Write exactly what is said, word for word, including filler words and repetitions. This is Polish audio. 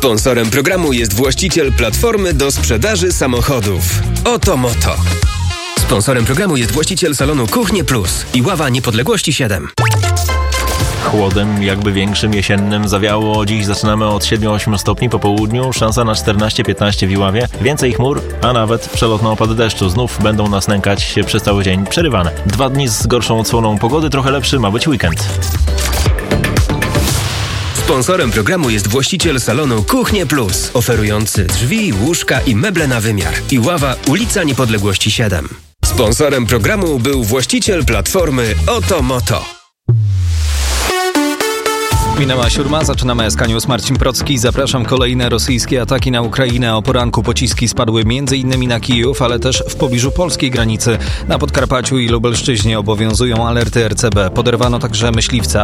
Sponsorem programu jest właściciel platformy do sprzedaży samochodów Oto Moto. Sponsorem programu jest właściciel salonu Kuchnie Plus i Ława Niepodległości siedem. Chłodem jakby większym, jesiennym zawiało. Dziś zaczynamy od siedem osiem stopni po południu, szansa na czternaście piętnaście w Iławie, więcej chmur, a nawet przelotne opady deszczu znów będą nas nękać przez cały dzień przerywane. Dwa dni z gorszą odsłoną pogody, trochę lepszy ma być weekend. Sponsorem programu jest właściciel salonu Kuchnie Plus, oferujący drzwi, łóżka i meble na wymiar. Iława, ulica Niepodległości siedem. Sponsorem programu był właściciel platformy Oto Moto. Minęła siódma, zaczynamy S K News. Marcin Procki. Zapraszam. Kolejne rosyjskie ataki na Ukrainę. O poranku pociski spadły m.in. na Kijów, ale też w pobliżu polskiej granicy. Na Podkarpaciu i Lubelszczyźnie obowiązują alerty R C B. Poderwano także myśliwca.